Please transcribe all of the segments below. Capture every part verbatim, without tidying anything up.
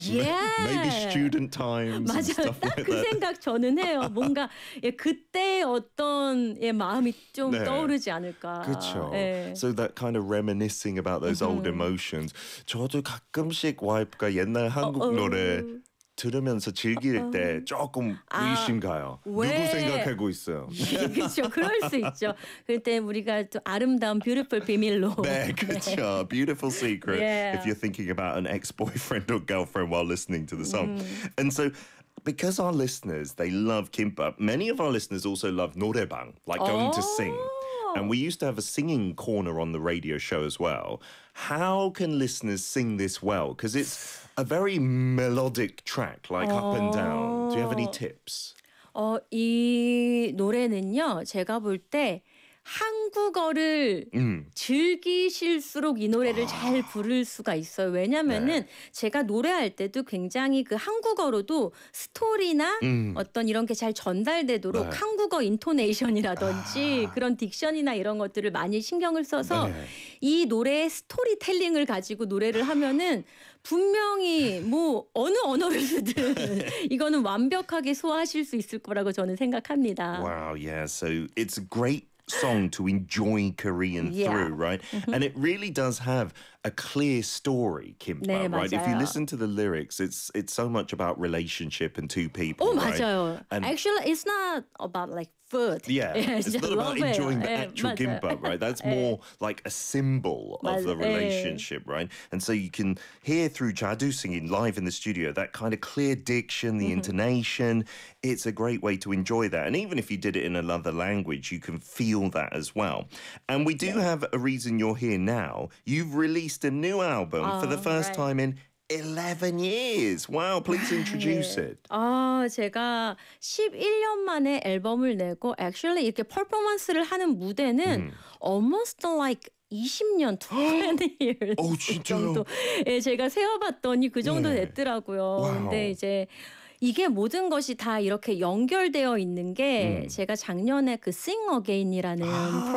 Maybe Yeah. student times and 맞아요. stuff 딱 like 그 that. 생각 저는 해요. 뭔가 예, 그때의 어떤 예, 마음이 좀 네. 떠오르지 않을까. 그렇죠. 예. So that kind of reminiscing about those old emotions. 저도 가끔씩 와이프가 옛날 한국 어, 노래 어. 들으면서 즐길 때 조금 아, 의심 가요. 누구 왜? 생각하고 있어요? 그렇죠. 그럴 수 있죠. 그때 우리가 또 아름다운 뷰티풀 비밀로. 네, 그렇죠. Beautiful secret Yeah. if you're thinking about an ex-boyfriend or girlfriend while listening to the song. And so because our listeners, they love kimbap, many of our listeners also love 노래방, like going to sing. And we used to have a singing corner on the radio show as well. How can listeners sing this well? Because it's a very melodic track, like up and down. Do you have any tips? 어, 이 노래는요. 제가 볼 때 한국어를 음. 즐기실수록 이 노래를 아. 잘 부를 수가 있어요. 왜냐면은 네. 제가 노래할 때도 굉장히 그 한국어로도 스토리나 음. 어떤 이런 게 잘 전달되도록 네. 한국어 인토네이션이라든지 아. 그런 딕션이나 이런 것들을 많이 신경을 써서 네. 이 노래의 스토리텔링을 가지고 노래를 하면은 분명히 뭐 어느 언어를 쓰든 이거는 완벽하게 소화하실 수 있을 거라고 저는 생각합니다. Wow, yeah. So it's a great song to enjoy Korean Yeah. through, right? And it really does have a clear story, Kimbap, 네, right? If you 맞아요. listen to the lyrics, it's it's so much about relationship and two people, 오 right? 맞아요. And Actually, it's not about like food. yeah, it's just not about love it. enjoying the 예, actual 맞아요. kimbap, right? That's 예. more like a symbol of the 맞- 예. relationship, right? And so you can hear through Jadu singing live in the studio that kind of clear diction, the intonation. It's a great way to enjoy that. And even if you did it in another language, you can feel that as well. And we do have a reason you're here now. You've released a new album for the Oh, first right. time in eleven years. Wow, please introduce it. 아, 제가 십일 년 만에 앨범을 내고 actually 이렇게 퍼포먼스를 하는 무대는 almost like 이십 년, twenty years 어, 그 진짜요? 정도. 예, 제가 세어봤더니 그 정도 네. 됐더라고요. 와우. 근데 이제 이게 모든 것이 다 이렇게 연결되어 있는 게 음. 제가 작년에 그 Sing Again이라는 아,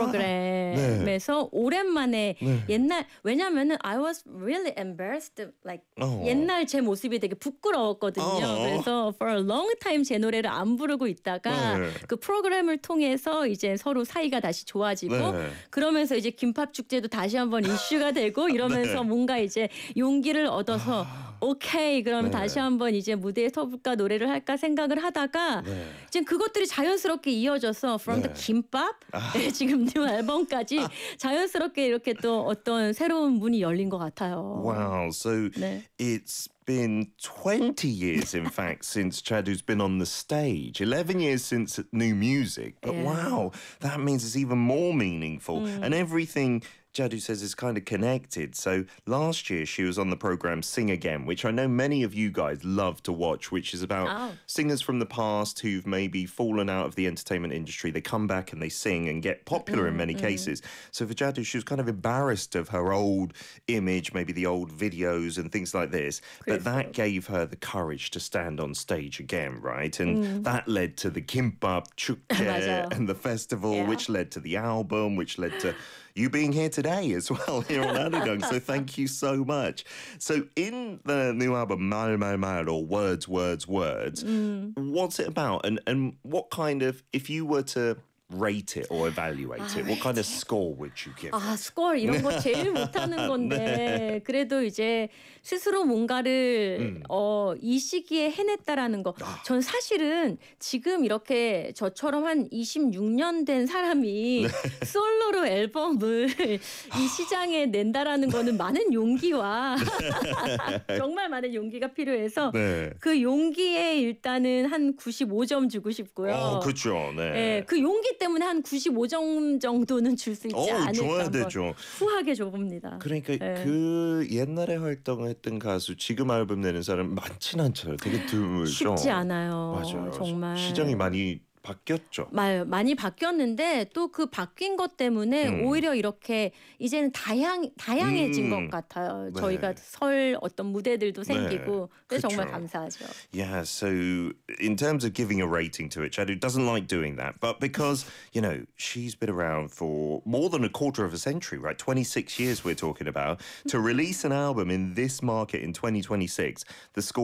프로그램에서 오랜만에 네. 옛날 왜냐면은 I was really embarrassed like 어. 옛날 제 모습이 되게 부끄러웠거든요. 어. 그래서 for a long time 제 노래를 안 부르고 있다가 네. 그 프로그램을 통해서 이제 서로 사이가 다시 좋아지고 네. 그러면서 이제 김밥 축제도 다시 한번 이슈가 되고 이러면서 네. 뭔가 이제 용기를 얻어서 오케이 그럼 네. 다시 한번 이제 무대에 서볼까 노래를 할까 생각을 하다가 네. 지금 그것들이 자연스럽게 이어져서 From 네. the 김밥 네, 지금 뉴 앨범까지 자연스럽게 이렇게 또 어떤 새로운 문이 열린 것 같아요. Wow. So 네. it's been twenty years, in fact, since Chadu's been on the stage. eleven years since new music. But Yeah. wow, that means it's even more meaningful. And everything Jadu says is kind of connected. So last year she was on the program Sing Again, which I know many of you guys love to watch, which is about Oh. singers from the past who've maybe fallen out of the entertainment industry. They come back and they sing and get popular in many cases. So for Jadu, she was kind of embarrassed of her old image, maybe the old videos and things like this. But that gave her the courage to stand on stage again, right? And that led to the Kimbap Chukje 맞아요. and the festival, Yeah. which led to the album, which led to you being here today as well here on Anadong. So thank you so much. So in the new album, Mal Mal Mal, or Words, Words, Words, what's it about? And and what kind of, if you were to rate it or evaluate it, what kind of score would you give? 아, 스코어 이런 거 제일 못하는 건데 그래도 이제 스스로 뭔가를 어, 이 시기에 해냈다라는 거. 전 사실은 지금 이렇게 저처럼 한 이십육 년 된 사람이 솔로로 앨범을 이 시장에 낸다라는 거는 많은 용기와 정말 많은 용기가 필요해서 네. 그 용기에 일단은 한 구십오 점 주고 싶고요. 어, 그렇죠. 네. 예, 그 용기 때문에 한 구십오 점 정도는 줄 수 있지 어, 않을까 줘야 한번 되죠. 후하게 줘봅니다. 그러니까 네. 그 옛날에 활동했던 가수 지금 앨범 내는 사람 많진 않잖아요. 되게 드물죠. 쉽지 않아요. 맞아요. 정말. 시장이 많이 바뀌었죠. 마- 많이 바뀌었는데 또 그 바뀐 것 때문에 음. 오히려 이렇게 이제는 다양 다양해진 음. 것 같아요. 네. 저희가 설 어떤 무대들도 네. 생기고 그래서 정말 그쵸. 감사하죠. Yeah, so in terms of giving a rating to it, Chadu doesn't like doing that. But because, you know, she's been around for more than a quarter of a century, right? twenty-six years we're talking about. To release an album in this market in twenty twenty-six, the score